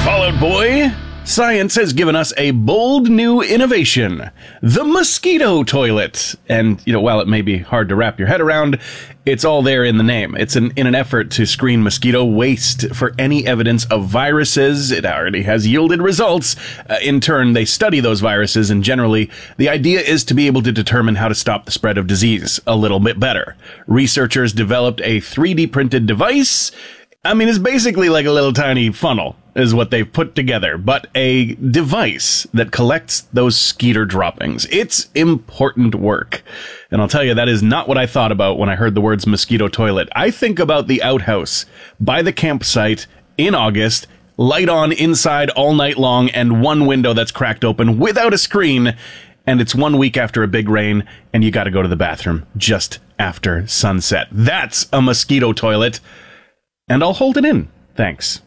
Fallout Boy, science has given us a bold new innovation, the mosquito toilet. And, while it may be hard to wrap your head around, it's all there in the name. It's in an effort to screen mosquito waste for any evidence of viruses. It already has yielded results. In turn, they study those viruses, and generally, the idea is to be able to determine how to stop the spread of disease a little bit better. Researchers developed a 3D printed device. It's basically like a little tiny funnel, is what they've put together, but a device that collects those skeeter droppings. It's important work. And I'll tell you, that is not what I thought about when I heard the words mosquito toilet. I think about the outhouse by the campsite in August, light on inside all night long, and one window that's cracked open without a screen. And it's 1 week after a big rain, and you got to go to the bathroom just after sunset. That's a mosquito toilet. And I'll hold it in. Thanks.